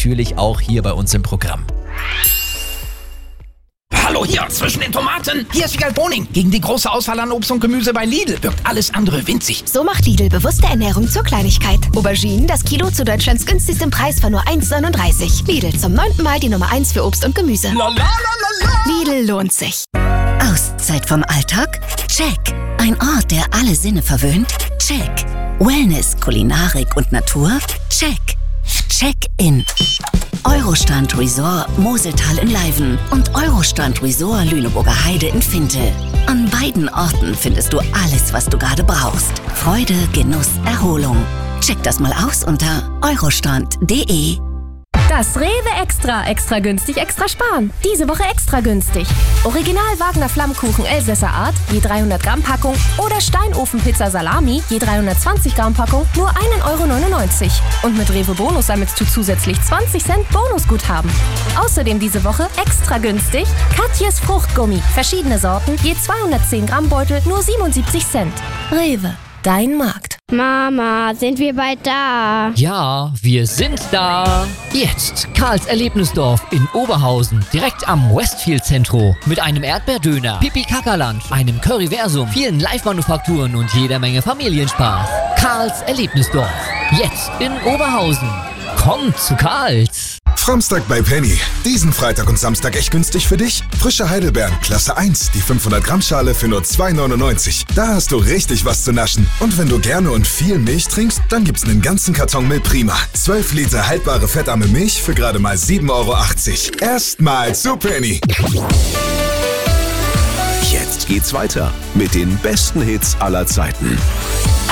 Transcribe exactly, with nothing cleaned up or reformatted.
natürlich auch hier bei uns im Programm. Hallo hier, zwischen den Tomaten. Hier ist Wiegald Boning. Gegen die große Auswahl an Obst und Gemüse bei Lidl wirkt alles andere winzig. So macht Lidl bewusste Ernährung zur Kleinigkeit. Auberginen, das Kilo zu Deutschlands günstigsten Preis von nur eins neununddreißig. Lidl, zum neunten Mal die Nummer eins für Obst und Gemüse. La, la, la, la, la. Lidl lohnt sich. Auszeit vom Alltag? Check. Ein Ort, der alle Sinne verwöhnt? Check. Wellness, Kulinarik und Natur? Check. Check-in. Eurostrand Resort Moseltal in Leiven und Eurostrand Resort Lüneburger Heide in Finte. An beiden Orten findest du alles, was du gerade brauchst. Freude, Genuss, Erholung. Check das mal aus unter eurostrand punkt de. Das Rewe Extra. Extra günstig, extra sparen. Diese Woche extra günstig. Original Wagner Flammkuchen Elsässer Art, je dreihundert Gramm Packung. Oder Steinofenpizza Salami, je dreihundertzwanzig Gramm Packung, nur ein Euro neunundneunzig. Und mit Rewe Bonus sammelst du zusätzlich zwanzig Cent Bonusguthaben. Außerdem diese Woche extra günstig Katjes Fruchtgummi. Verschiedene Sorten, je zweihundertzehn Gramm Beutel, nur siebenundsiebzig Cent. Rewe, dein Markt. Mama, sind wir bald da? Ja, wir sind da. Jetzt Karls Erlebnisdorf in Oberhausen, direkt am Westfield Zentro. Mit einem Erdbeerdöner, Pipi-Kaka-Lunch, einem Curryversum, vielen Live-Manufakturen und jeder Menge Familienspaß. Karls Erlebnisdorf, jetzt in Oberhausen. Kommt zu Karls. Samstag bei Penny. Diesen Freitag und Samstag echt günstig für dich? Frische Heidelbeeren, Klasse eins, die fünfhundert Gramm Schale für nur zwei neunundneunzig. Da hast du richtig was zu naschen. Und wenn du gerne und viel Milch trinkst, dann gibt's einen ganzen Karton Milch Prima. zwölf Liter haltbare fettarme Milch für gerade mal sieben Euro achtzig. Erstmal zu Penny. Jetzt geht's weiter mit den besten Hits aller Zeiten.